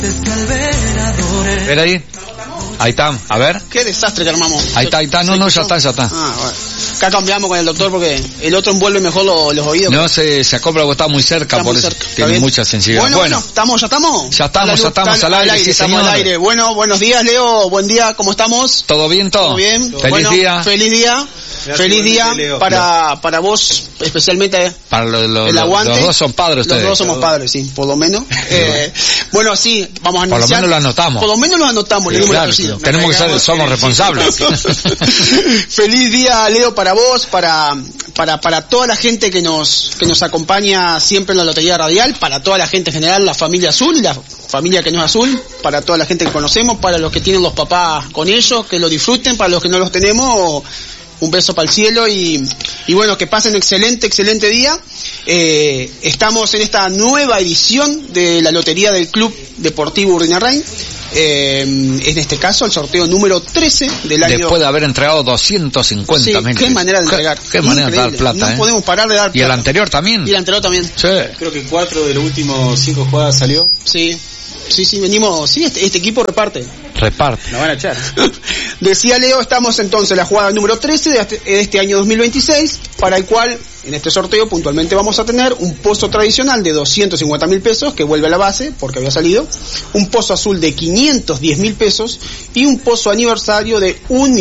Ver ahí. Ahí está, a ver. Qué desastre que armamos. Ahí está, no, ya está. Ah, bueno. Acá cambiamos con el doctor porque el otro envuelve mejor los oídos. No se acopla porque está muy cerca, está por muy eso cerca. tiene mucha sensibilidad. Bueno, ¿ya estamos? Ya estamos al aire, sí, estamos señor. al aire. Bueno, buenos días, Leo, buen día, ¿cómo estamos? ¿Todo bien, todo? ¿Todo bien? Feliz día. Feliz día. Feliz día para vos, especialmente. Para el aguante. Los dos son padres ustedes. Los dos somos padres, sí, por lo menos. Bueno, sí, vamos a iniciar. Por lo menos lo anotamos. Por lo menos lo anotamos. Sí, claro, tenemos que ser, somos responsables. Feliz día, Leo, para vos, para toda la gente que nos acompaña siempre en la Lotería Radial, para toda la gente en general, la familia azul y la familia que no es azul, para toda la gente que conocemos, para los que tienen los papás con ellos, que lo disfruten, para los que no los tenemos, un beso para el cielo y bueno, que pasen excelente día. Estamos en esta nueva edición de la Lotería del Club Deportivo Urdinarrain. En este caso el sorteo número 13 del año. Después de haber entregado 250 mil. Qué manera de entregar. Qué manera de dar plata. No podemos parar de dar plata. ¿Y el anterior también? Y el anterior también. Sí. Creo que 4 de los últimos 5 jugadas salió. Sí, venimos, este equipo reparte. Reparte. Nos van a echar. Decía Leo, estamos entonces en la jugada número 13 de este año 2026, para el cual en este sorteo puntualmente vamos a tener un pozo tradicional de 250 mil pesos, que vuelve a la base porque había salido, un pozo azul de 510 mil pesos y un pozo aniversario de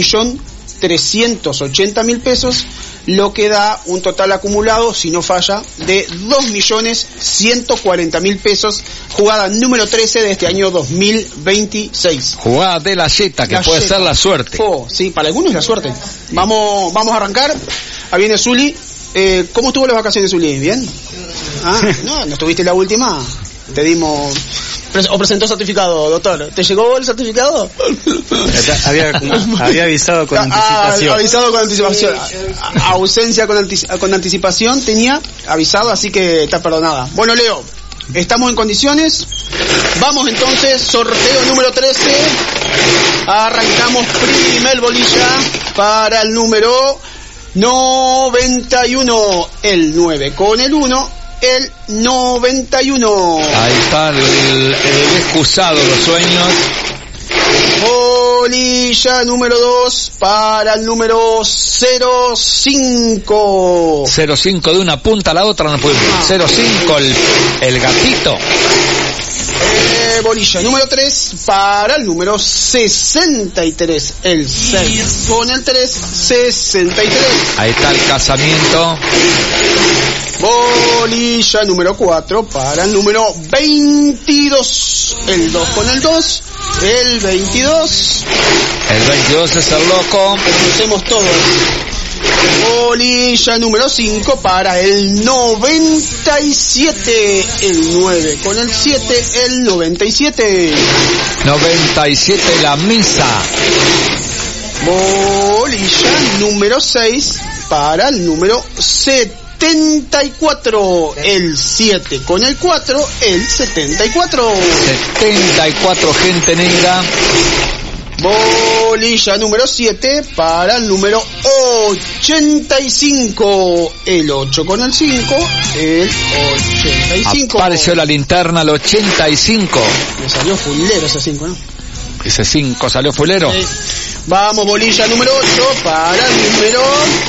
1.380.000 pesos, lo que da un total acumulado, si no falla, de 2.140.000 pesos, jugada número 13 de este año 2026. Jugada de la Jetta, que puede ser la suerte. Sí, para algunos es la suerte. Vamos a arrancar. Ahí viene Zuli. ¿Cómo estuvo las vacaciones, Zuli? ¿Bien? No estuviste la última. Te dimos... ¿O presentó certificado, doctor? ¿Te llegó el certificado? Había avisado con anticipación. Avisado con anticipación. Ausencia con anticipación tenía avisado, así que está perdonada. Bueno, Leo, estamos en condiciones. Vamos entonces, sorteo número 13. Arrancamos primer bolilla para el número 91. El 9 con el 1. El 91. Ahí está el excusado, los sueños. Bolilla número 2 para el número 05. 05 de una punta a la otra, no podemos. 05 el gatito. Bolilla número 3 para el número 63. El 6 con el 3, 63. Ahí está el casamiento. Bolilla número 4 para el número 22. El 2 con el 2. El 22. El 22 es el loco. Conocemos todos. Bolilla número 5 para el 97. El 9 con el 7. El 97. 97 la misa. Bolilla número 6 para el número 74. El 7 con el 4. El 74. 74 gente negra. Bolilla número 7 para el número 85. El 8 con el 5. El 85. Apareció la linterna, el 85. Me salió fulero ese 5, ¿no? Ese 5 salió fulero. Sí. Vamos, bolilla número 8 para el número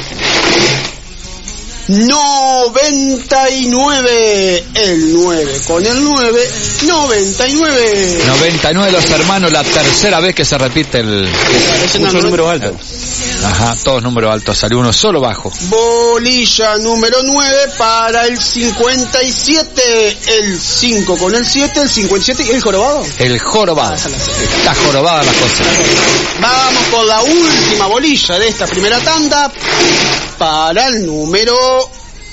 99. El 9 con el 9. 99. 99 los hermanos, la tercera vez que se repite el... Muchos números altos. Ajá, todos números altos, salió uno solo bajo. Bolilla número 9 para el 57. El 5 con el 7. El 57. ¿Y el jorobado? El jorobado. Está jorobada la cosa. Vamos con la última bolilla de esta primera tanda para el número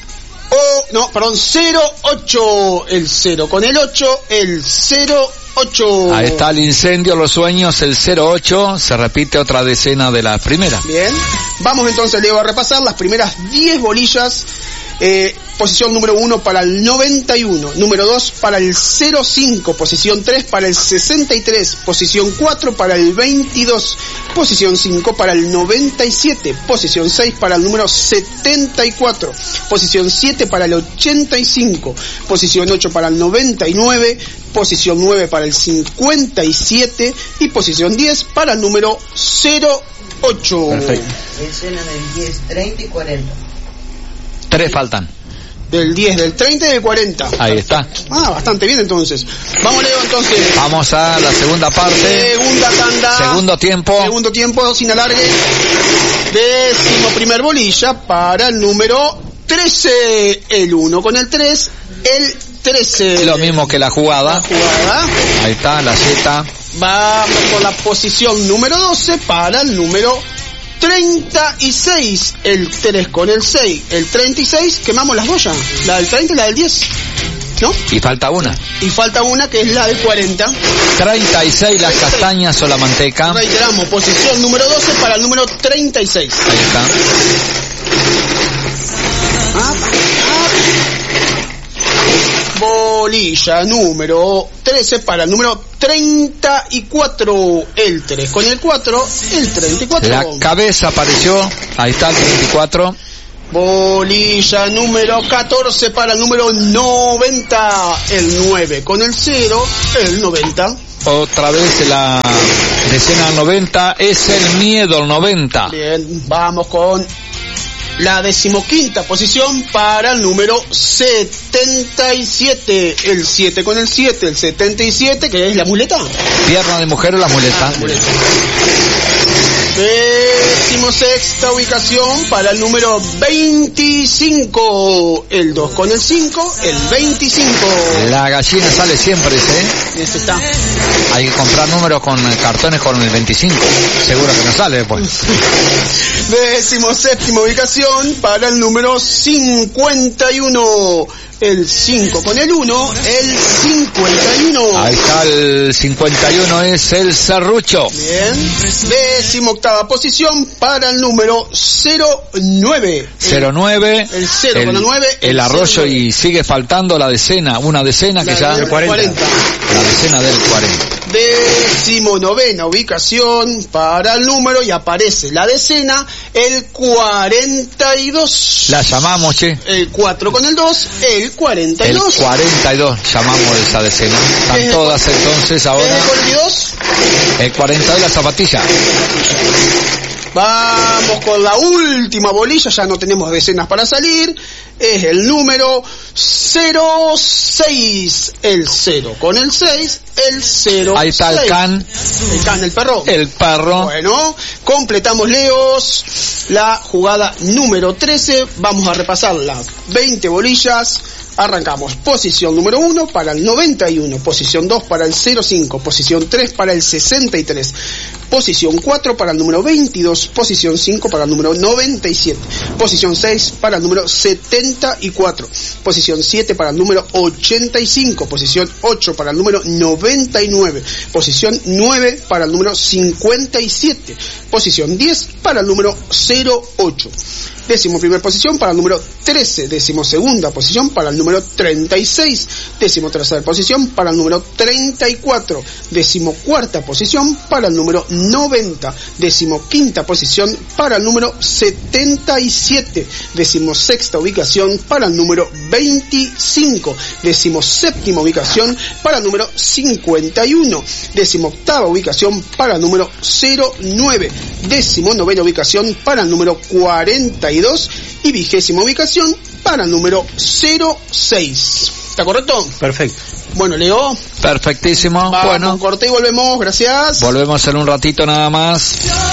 08. El 0 con el 8. El 08. Ahí está el incendio, los sueños, el 08. Se repite otra decena de la primera. Bien. Vamos entonces, Leo, a repasar las primeras 10 bolillas. posición número 1 para el 91, número 2 para el 05, posición 3 para el 63, posición 4 para el 22, posición 5 para el 97, posición 6 para el número 74, posición 7 para el 85, posición 8 para el 99, posición 9 para el 57 y posición 10 para el número 08. Perfecto. Escena del 10, 30 y 40. 3 faltan. Del 10, del 30 y del 40. Ahí está. Bastante bien entonces. Vamos, Leo, entonces. Vamos a la segunda parte. Segunda tanda. Segundo tiempo Sin alargue. 11ª bolilla para el número 13. El 1 con el 3. El 13. Lo mismo que la jugada. Ahí está, la Z. Vamos con la posición número 12 para el número 36, el 3 con el 6, el 36, quemamos las dos ya, la del 30 y la del 10, ¿no? Y falta una. Y falta una que es la del 40. 36 las castañas o la manteca. Reiteramos, posición número 12 para el número 36. Ahí está. Bolilla número 13 para el número 34, el 3 con el 4, el 34. La cabeza apareció, ahí está el 34. Bolilla número 14 para el número 90, el 9 con el 0, el 90. Otra vez la decena 90, es el miedo el 90. Bien, vamos con la 15ª posición para el número 77, el 7 con el 7, el 77, que es la muleta. Pierna de mujer o la muleta. 16ª ubicación para el número 25, el 2 con el 5, el 25. La gallina sale siempre, Este está. Hay que comprar números con cartones con el 25. Seguro que no sale después. 17ª ubicación para el número 51. El 5 con el 1, el 51. Ahí está el 51, es el serrucho. Bien. 18ª posición para el número 09. 09. El 0 con el 9. El arroyo 09. Y sigue faltando la decena, una decena que ya... El 40. La decena del 40. 19ª ubicación para el número y aparece la decena, el 42. La llamamos, che. El 4 con el 2, el 42. El 42 llamamos esa decena. Están todas entonces ahora. ¿El 42? El 42 la zapatilla. Vamos con la última bolilla, ya no tenemos decenas para salir. Es el número 06, el 0 con el 6, el 0. Ahí está 6. El can, el perro. El perro. Bueno, completamos, Leos, la jugada número 13. Vamos a repasar las 20 bolillas. Arrancamos. Posición número 1 para el 91, posición 2 para el 05, posición 3 para el 63, posición 4 para el número 22, posición 5 para el número 97, posición 6 para el número 74, posición 7 para el número 85, posición 8 para el número 99, posición 9 para el número 57, posición 10 para el número 08. 11ª posición para el número 13, 12ª posición para el número 36, 13ª posición para el número 34, 14ª posición para el número 90, 15ª posición para el número 77, 16ª ubicación para el número 25, 17ª ubicación para el número 51, 18ª ubicación para el número 09, 19ª ubicación para el número 42 y 20ª ubicación para el número 06. ¿Está correcto? Perfecto. Bueno, Leo. Perfectísimo. Vamos, bueno, corte y volvemos. Gracias. Volvemos en un ratito nada más.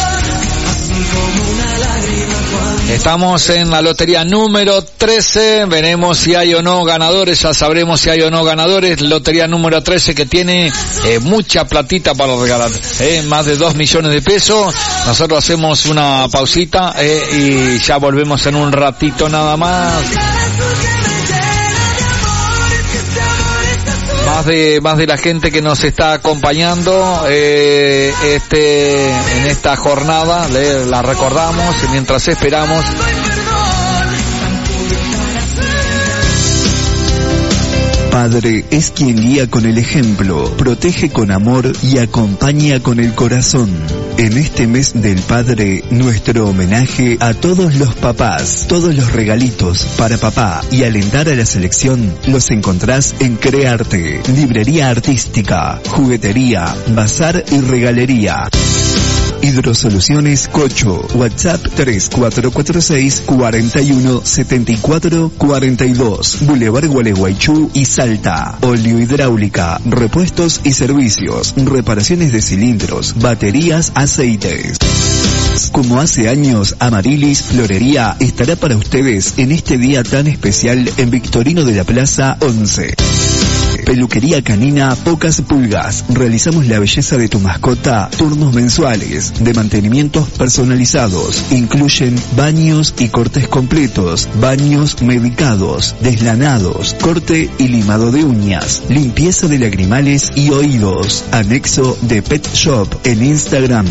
Estamos en la lotería número 13, veremos si hay o no ganadores, ya sabremos si hay o no ganadores. Lotería número 13 que tiene mucha platita para regalar, más de 2 millones de pesos. Nosotros hacemos una pausita y ya volvemos en un ratito nada más. Más de la gente que nos está acompañando en esta jornada, la recordamos y mientras esperamos padre es quien guía con el ejemplo, protege con amor y acompaña con el corazón. En este mes del padre, nuestro homenaje a todos los papás, todos los regalitos para papá y alentar a la selección los encontrás en Crearte, librería artística, juguetería, bazar y regalería. Hidrosoluciones Cocho, WhatsApp 3446 41 74 42, Boulevard Gualeguaychú y Salta. Óleo hidráulica, repuestos y servicios, reparaciones de cilindros, baterías, aceites. Como hace años, Amarilis Florería estará para ustedes en este día tan especial en Victorino de la Plaza 11. Peluquería canina Pocas Pulgas. Realizamos la belleza de tu mascota, turnos mensuales de mantenimientos personalizados. Incluyen baños y cortes completos, baños medicados, deslanados, corte y limado de uñas, limpieza de lagrimales y oídos. Anexo de Pet Shop en Instagram,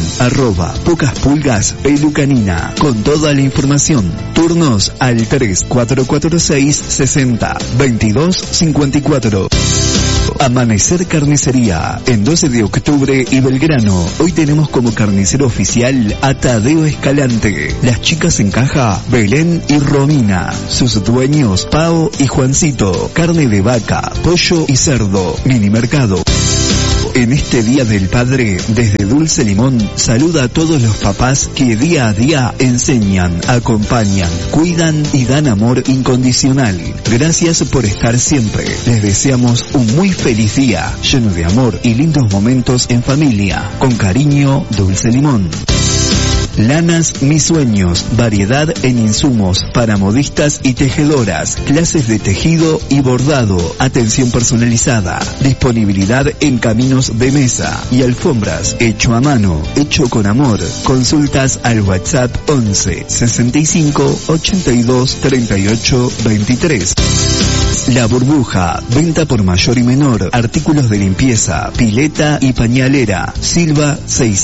@PocasPulgasPelucanina. Con toda la información. Turnos al 3446 60 22 54. Amanecer Carnicería, en 12 de octubre y Belgrano. Hoy tenemos como carnicero oficial a Tadeo Escalante. Las chicas en caja, Belén y Romina. Sus dueños, Pao y Juancito. Carne de vaca, pollo y cerdo. Mini mercado. En este Día del Padre, desde Dulce Limón, saluda a todos los papás que día a día enseñan, acompañan, cuidan y dan amor incondicional. Gracias por estar siempre. Les deseamos un muy feliz día, lleno de amor y lindos momentos en familia. Con cariño, Dulce Limón. Lanas Mis Sueños, variedad en insumos para modistas y tejedoras, clases de tejido y bordado, atención personalizada, disponibilidad en caminos de mesa y alfombras, hecho a mano, hecho con amor. Consultas al WhatsApp 11 65 82 38 23. La Burbuja, venta por mayor y menor, artículos de limpieza, pileta y pañalera. Silva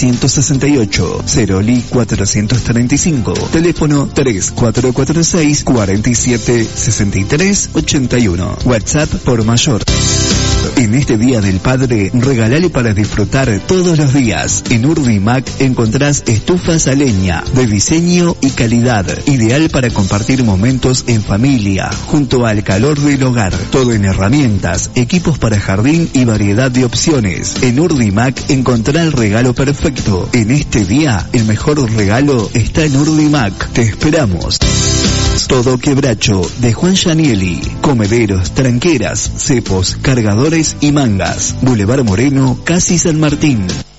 668, Ceroli 435, teléfono 3446 47 63 81, WhatsApp por mayor. En este Día del Padre, regalale para disfrutar todos los días. En Urdimac encontrás estufas a leña, de diseño y calidad, ideal para compartir momentos en familia, junto al calor del hogar. Todo en herramientas, equipos para jardín y variedad de opciones. En Urdimac encontrá el regalo perfecto. En este día, el mejor regalo está en Urdimac. Te esperamos. Todo Quebracho, de Juan Gianielli. Comederos, tranqueras, cepos, cargadores y mangas. Boulevard Moreno, casi San Martín.